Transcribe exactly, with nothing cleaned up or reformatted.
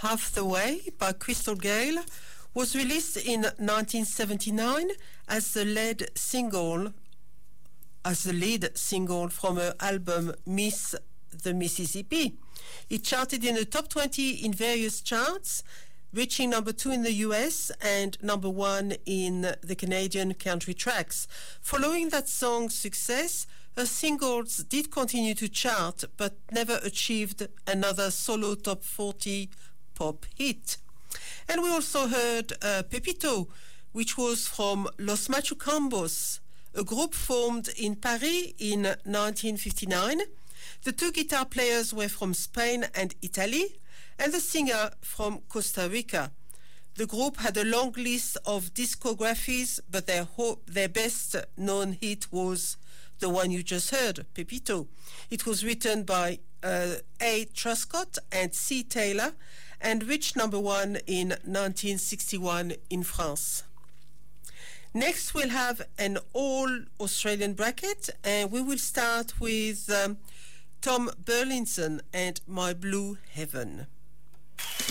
Half the Way by Crystal Gayle was released in nineteen seventy-nine as the lead single as the lead single from her album Miss the Mississippi. It charted in the top twenty in various charts, reaching number two in the U S and number one in the Canadian country tracks. Following that song's success, her singles did continue to chart, but never achieved another solo top forty pop hit. And we also heard uh, Pepito, which was from Los Machucambos, a group formed in Paris in nineteen fifty-nine. The two guitar players were from Spain and Italy, and the singer from Costa Rica. The group had a long list of discographies, but their, ho- their best known hit was the one you just heard, Pepito. It was written by uh, A. Truscott and C. Taylor and reached number one in nineteen sixty-one in France. Next, we'll have an all-Australian bracket, and we will start with um, Tom Burlinson and My Blue Heaven.